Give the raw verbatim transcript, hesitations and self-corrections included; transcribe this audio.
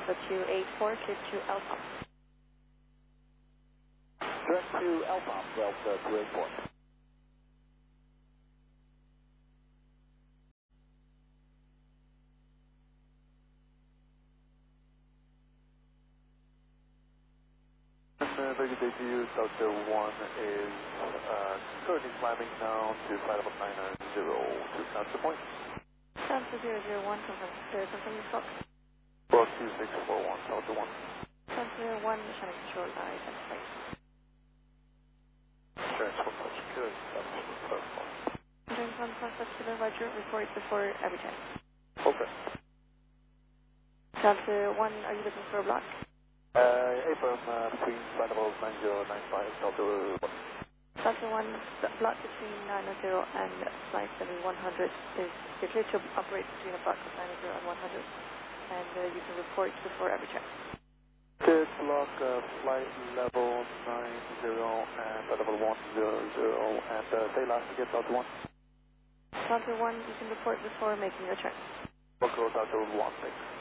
Delta two eight four, clear to Alpha. Direct to Alpha, Delta two eight four. Very good day to you. Delta one is uh, currently climbing now to flight level nine nine zero to transfer point. Delta zero zero one, confirm, uh, confirm your Fox. Fox two six four one, Delta one. Delta one, channel control, I identify. Insurance one touch good. That's the first one. Insurance one, contact supervisor, report before every time. Okay. Delta one, are you looking for a block? Uh, Affirm uh, between flight level nine zero nine five, Delta one. Delta one, block between nine zero and flight level one hundred is, you're clear to operate between a block of nine zero and one hundred, and uh, you can report before every check. This block uh, flight level nine zero and flight level one zero zero, and uh, say last again, Delta one. Delta one, you can report before making your check. Local Delta one, thanks.